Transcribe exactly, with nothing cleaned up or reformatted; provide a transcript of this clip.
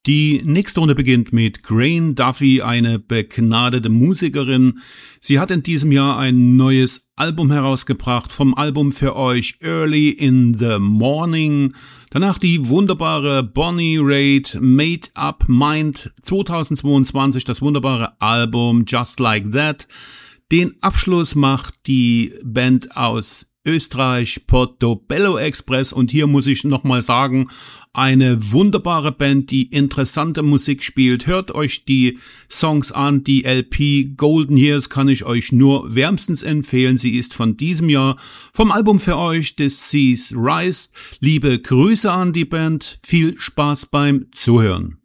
Die nächste Runde beginnt mit Grain Duffy, eine begnadete Musikerin. Sie hat in diesem Jahr ein neues Album herausgebracht, vom Album für euch Early in the Morning. Danach die wunderbare Bonnie Raitt, Made Up Mind zweitausendzweiundzwanzig, das wunderbare Album Just Like That. Den Abschluss macht die Band aus Österreich, Portobello Express, und hier muss ich nochmal sagen, eine wunderbare Band, die interessante Musik spielt. Hört euch die Songs an, die L P Golden Years kann ich euch nur wärmstens empfehlen. Sie ist von diesem Jahr vom Album für euch The Seas Rise. Liebe Grüße an die Band, viel Spaß beim Zuhören.